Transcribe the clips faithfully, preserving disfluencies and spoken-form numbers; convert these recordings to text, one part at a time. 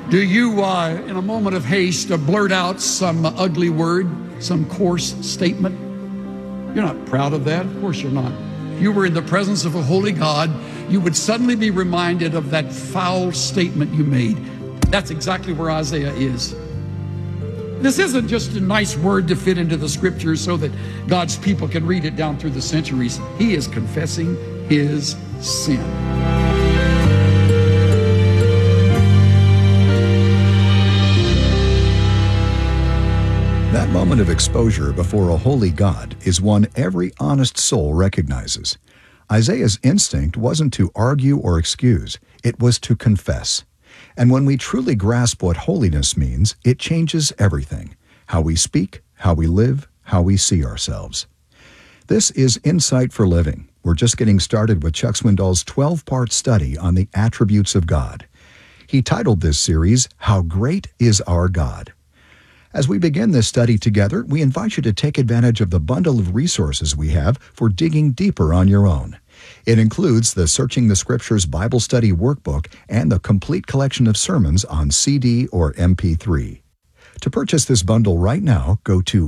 Do you, uh, in a moment of haste, uh, blurt out some ugly word, some coarse statement? You're not proud of that. Of course you're not. If you were in the presence of a holy God, you would suddenly be reminded of that foul statement you made. That's exactly where Isaiah is. This isn't just a nice word to fit into the scriptures so that God's people can read it down through the centuries. He is confessing his sin. That moment of exposure before a holy God is one every honest soul recognizes. Isaiah's instinct wasn't to argue or excuse, it was to confess. And when we truly grasp what holiness means, it changes everything: how we speak, how we live, how we see ourselves. This is Insight for Living. We're just getting started with Chuck Swindoll's twelve-part study on the attributes of God. He titled this series, How Great is Our God? As we begin this study together, we invite you to take advantage of the bundle of resources we have for digging deeper on your own. It includes the Searching the Scriptures Bible Study Workbook and the complete collection of sermons on C D or M P three. To purchase this bundle right now, go to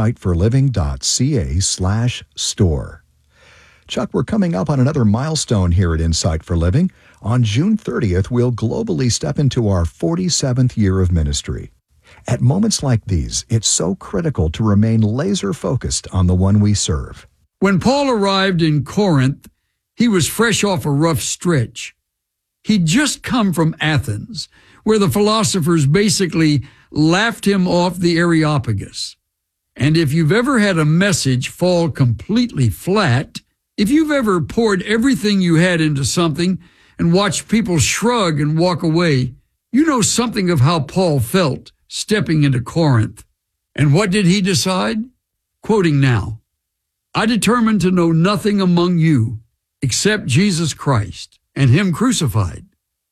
insightforliving.ca slash store. Chuck, we're coming up on another milestone here at Insight for Living. On June thirtieth, we'll globally step into our forty-seventh year of ministry. At moments like these, it's so critical to remain laser-focused on the one we serve. When Paul arrived in Corinth, he was fresh off a rough stretch. He'd just come from Athens, where the philosophers basically laughed him off the Areopagus. And if you've ever had a message fall completely flat, if you've ever poured everything you had into something and watched people shrug and walk away, you know something of how Paul felt stepping into Corinth. And what did he decide? Quoting now, "I determined to know nothing among you except Jesus Christ and him crucified."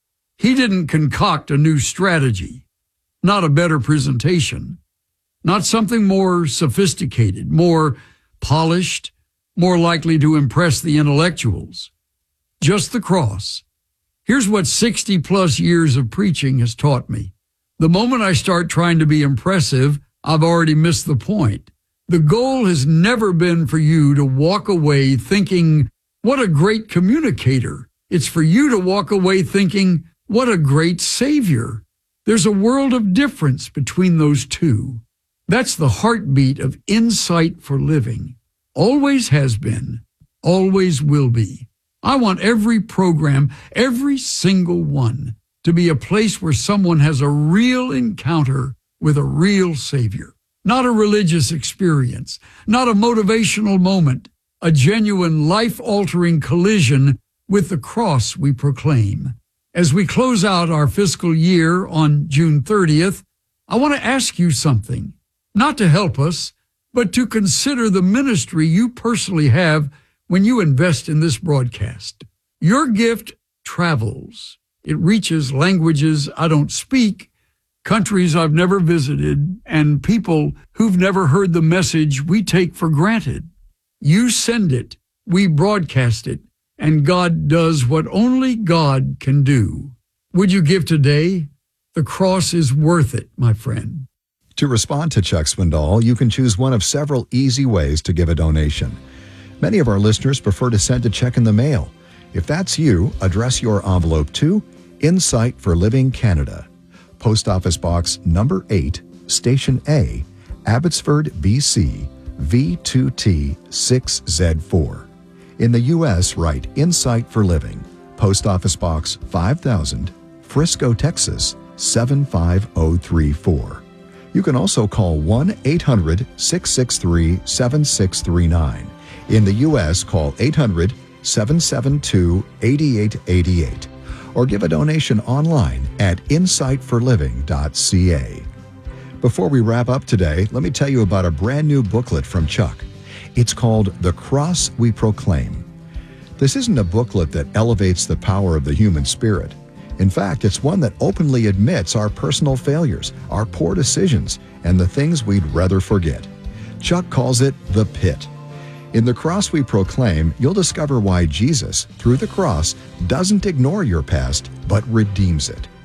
He didn't concoct a new strategy, not a better presentation, not something more sophisticated, more polished, more likely to impress the intellectuals. Just the cross. Here's what sixty plus years of preaching has taught me. The moment I start trying to be impressive, I've already missed the point. The goal has never been for you to walk away thinking, what a great communicator. It's for you to walk away thinking, what a great Savior. There's a world of difference between those two. That's the heartbeat of Insight for Living. Always has been, always will be. I want every program, every single one, to be a place where someone has a real encounter with a real Savior. Not a religious experience, not a motivational moment, a genuine life-altering collision with the cross we proclaim. As we close out our fiscal year on June thirtieth, I want to ask you something, not to help us, but to consider the ministry you personally have when you invest in this broadcast. Your gift travels. It reaches languages I don't speak, countries I've never visited, and people who've never heard the message we take for granted. You send it, we broadcast it, and God does what only God can do. Would you give today? The cross is worth it, my friend. To respond to Chuck Swindoll, you can choose one of several easy ways to give a donation. Many of our listeners prefer to send a check in the mail. If that's you, address your envelope to Insight for Living Canada, Post Office Box number eight, Station A, Abbotsford, B C, V two T six Z four. In the U S, write Insight for Living, Post Office Box five thousand, Frisco, Texas seven five zero three four. You can also call one eight hundred, six six three, seven six three nine. In the U S, call eight hundred, seven seven two, eight eight eight eight. Or give a donation online at insight for living dot c a. Before we wrap up today, let me tell you about a brand new booklet from Chuck. It's called The Cross We Proclaim. This isn't a booklet that elevates the power of the human spirit. In fact, it's one that openly admits our personal failures, our poor decisions, and the things we'd rather forget. Chuck calls it The Pit. In The Cross We Proclaim, you'll discover why Jesus, through the cross, doesn't ignore your past, but redeems it.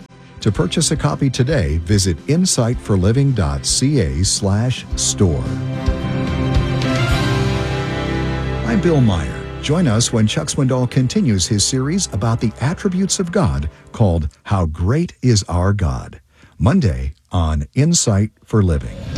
To purchase a copy today, visit insightforliving.ca slash store. I'm Bill Meyer. Join us when Chuck Swindoll continues his series about the attributes of God called How Great Is Our God, Monday on Insight for Living.